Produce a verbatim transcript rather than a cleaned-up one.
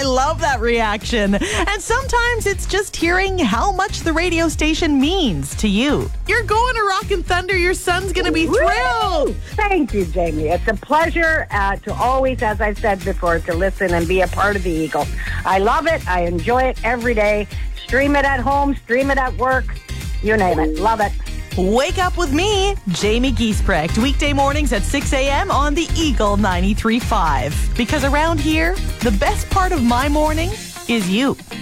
I love that reaction. And sometimes it's just hearing how much the radio station means to you. You're going to Rock and Thunder. Your son's going to be thrilled. Woo! Thank you, Jamie. It's a pleasure uh, to always, as I said before, to listen and be a part of the Eagle. I love it. I enjoy it every day. Stream it at home, stream it at work, you name it. Love it. Wake up with me, Jamie Giesbrecht, weekday mornings at six a.m. on the Eagle ninety-three point five. Because around here, the best part of my morning is you.